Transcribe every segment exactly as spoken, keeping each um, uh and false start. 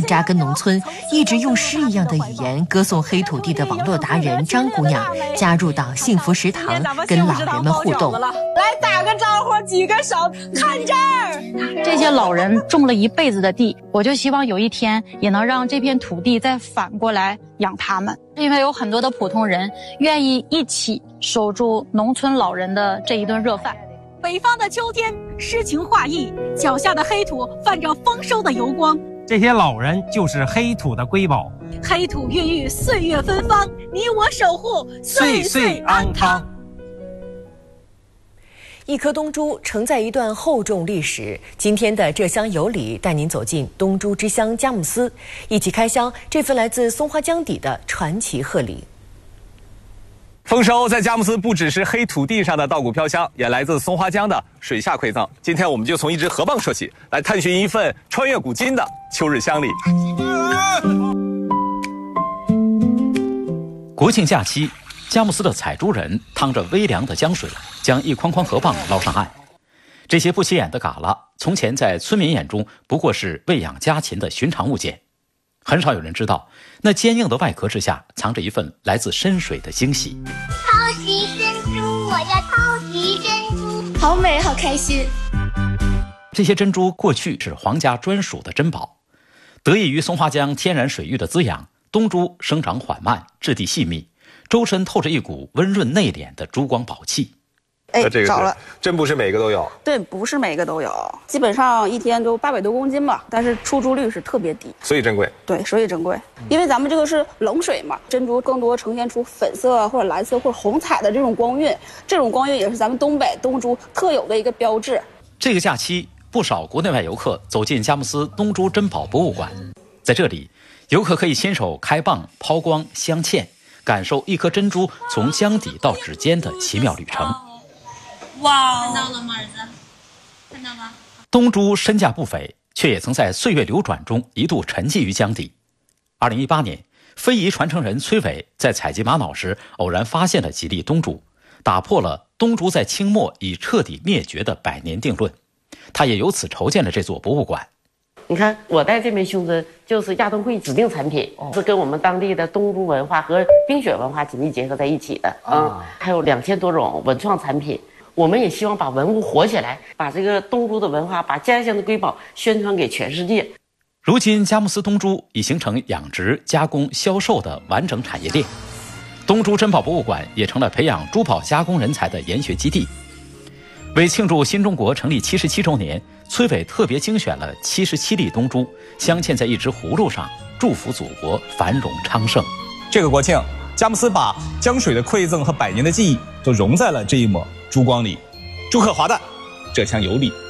扎根农村，一直用诗一样的语言歌颂黑土地的网络达人张姑娘加入到幸福食堂，跟老人们互动。 来打个招呼，举个手，看这儿。 这些老人种了一辈子的地，我就希望有一天也能让这片土地再反过来养他们，因为有很多的普通人愿意一起守住农村老人的这一顿热饭。 北方的秋天诗情画意，脚下的黑土泛着丰收的油光。 这些老人就是黑土的瑰宝， 黑土孕育岁月芬芳，你我守护岁岁安康。 一颗东珠承载一段厚重历史。今天的浙江有礼带您走进东珠之乡佳木斯，一起开箱这份来自松花江底的传奇贺礼。 丰收在佳木斯不只是黑土地上的稻谷飘香，也来自松花江的水下馈赠。今天我们就从一只河蚌说起，来探寻一份穿越古今的秋日乡里。 国庆假期，佳木斯的采珠人趟着微凉的江水，将一筐筐河蚌捞上岸。这些不起眼的蛤蜊，从前在村民眼中不过是喂养家禽的寻常物件。很少有人知道，那坚硬的外壳之下藏着一份来自深水的惊喜。 超级珍珠，我要超级珍珠， 好美，好开心。 这些珍珠过去是皇家专属的珍宝，得益于松花江天然水域的滋养，东珠生长缓慢，质地细密，周身透着一股温润内敛的珠光宝气。 哎， 这个找了， 真不是每个都有。 对，不是每个都有，基本上一天都八百多公斤吧，但是出珠率是特别低， 所以珍贵。 对，所以珍贵，因为咱们这个是冷水嘛，珍珠更多呈现出粉色或者蓝色或者红彩的这种光晕，这种光晕也是咱们东北东珠特有的一个标志。 这个假期，不少国内外游客走进佳木斯东珠珍宝博物馆，在这里，游客可以亲手开蚌、抛光、镶嵌，感受一颗珍珠从江底到指尖的奇妙旅程。 哇，看到了吗，儿子？看到吗？ 东珠身价不菲，却也曾在岁月流转中一度沉寂于江底。二零一八年，非遗传承人崔伟在采集玛瑙时偶然发现了几粒东珠，打破了东珠在清末已彻底灭绝的百年定论。他也由此筹建了这座博物馆。 你看，我戴这枚胸针就是亚东会指定产品，是跟我们当地的东珠文化和冰雪文化紧密结合在一起的啊、嗯。还有两千多种文创产品。我们也希望把文物活起来，把这个东珠的文化，把家乡的瑰宝宣传给全世界。 如今，佳木斯东珠已形成养殖、加工、销售的完整产业链。东珠珍宝博物馆也成了培养珠宝加工人才的研学基地。为庆祝新中国成立七十七周年，崔伟特别精选了七十七粒东珠，镶嵌在一只葫芦上，祝福祖国繁荣昌盛。 这个国庆，佳木斯把江水的馈赠和百年的记忆都融在了这一抹珠光里。祝贺华诞，浙江有礼。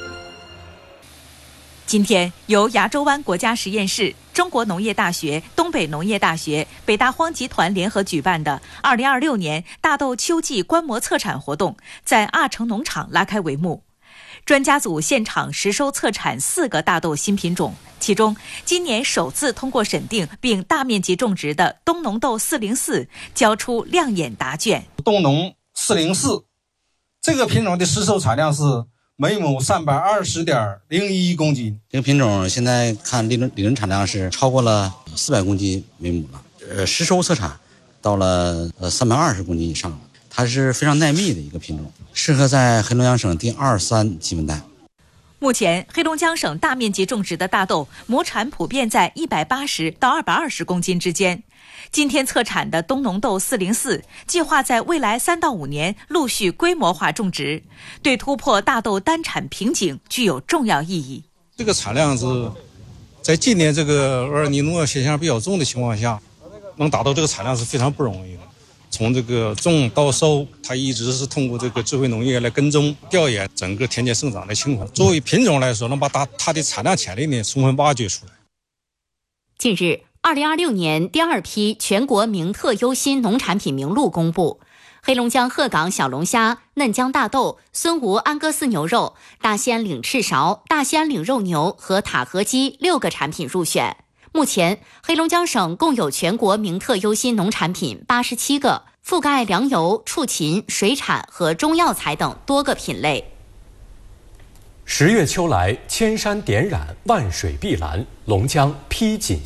今天，由牙洲湾国家实验室、中国农业大学、东北农业大学、北大荒集团联合举办的二零二六年大豆秋季观摩测产活动，在阿城农场拉开帷幕。专家组现场实收测产四个大豆新品种，其中今年首次通过审定并大面积种植的东农豆四零四交出亮眼答卷。 东农四零四这个品种的实收产量是每亩三百二十点零一公斤。 这个品种现在看理论理论产量是超过了四百公斤每亩了，呃，实收测产到了呃三百二十公斤以上了。它是非常耐密的一个品种，适合在黑龙江省第二三基温带。 目前，黑龙江省大面积种植的大豆亩产普遍在一百八十到二百二十公斤之间。今天测产的东农豆四零四计划在未来三到五年陆续规模化种植，对突破大豆单产瓶颈具有重要意义。 这个产量是在今年这个厄尔尼诺现象比较重的情况下，能达到这个产量是非常不容易的。从这个种到收，它一直是通过这个智慧农业来跟踪调研整个田间生长的情况。作为品种来说，能把它它的产量潜力呢充分挖掘出来。 近日，二零二六年第二批全国名特优新农产品名录公布，黑龙江鹤岗小龙虾、嫩江大豆、孙吴安格斯牛肉、大兴安岭赤苕、大兴安岭肉牛和塔河鸡六个产品入选。目前，黑龙江省共有全国名特优新农产品八十七个，覆盖粮油、畜禽、水产和中药材等多个品类。 十月秋来，千山点染，万水碧蓝，龙江披锦